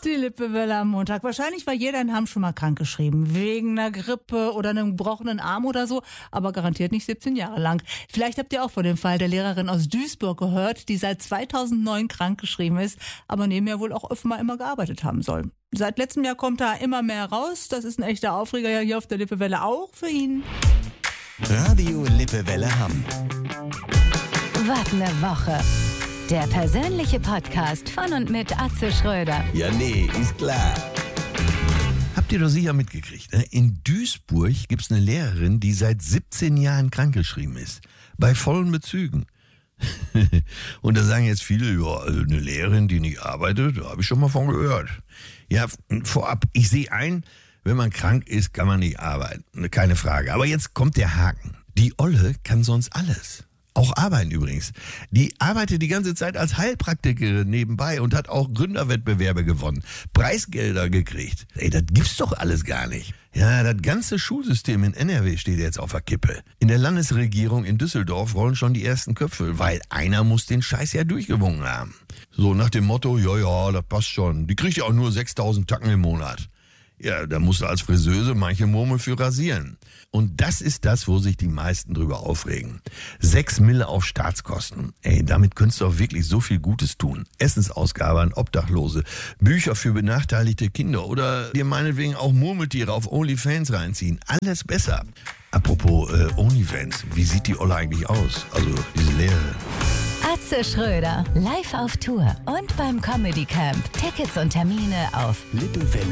Die Lippewelle am Montag. Wahrscheinlich war jeder in Hamm schon mal krankgeschrieben. Wegen einer Grippe oder einem gebrochenen Arm oder so. Aber garantiert nicht 17 Jahre lang. Vielleicht habt ihr auch von dem Fall der Lehrerin aus Duisburg gehört, die seit 2009 krankgeschrieben ist, aber nebenher wohl auch offenbar immer gearbeitet haben soll. Seit letztem Jahr kommt da immer mehr raus. Das ist ein echter Aufreger ja hier auf der Lippewelle auch für ihn. Radio Lippewelle Hamm. Was ne Woche. Der persönliche Podcast von und mit Atze Schröder. Ja, nee, ist klar. Habt ihr doch sicher mitgekriegt, ne? In Duisburg gibt's eine Lehrerin, die seit 17 Jahren krankgeschrieben ist. Bei vollen Bezügen. Und da sagen jetzt viele, ja, also eine Lehrerin, die nicht arbeitet, da habe ich schon mal von gehört. Ja, vorab, ich sehe ein, wenn man krank ist, kann man nicht arbeiten. Keine Frage. Aber jetzt kommt der Haken. Die Olle kann sonst alles. Auch arbeiten übrigens. Die arbeitet die ganze Zeit als Heilpraktikerin nebenbei und hat auch Gründerwettbewerbe gewonnen, Preisgelder gekriegt. Ey, das gibt's doch alles gar nicht. Ja, das ganze Schulsystem in NRW steht jetzt auf der Kippe. In der Landesregierung in Düsseldorf rollen schon die ersten Köpfe, weil einer muss den Scheiß ja durchgewunken haben. So nach dem Motto, ja, das passt schon. Die kriegt ja auch nur 6.000 Tacken im Monat. Ja, da musst du als Friseuse manche Murmel für rasieren. Und das ist das, wo sich die meisten drüber aufregen. 6 Mille auf Staatskosten. Ey, damit könntest du auch wirklich so viel Gutes tun. Essensausgabe an Obdachlose, Bücher für benachteiligte Kinder oder dir meinetwegen auch Murmeltiere auf OnlyFans reinziehen. Alles besser. Apropos OnlyFans, wie sieht die Olle eigentlich aus? Also diese Lehrerin. Atze Schröder, live auf Tour und beim Comedy Camp. Tickets und Termine auf lippewelle.de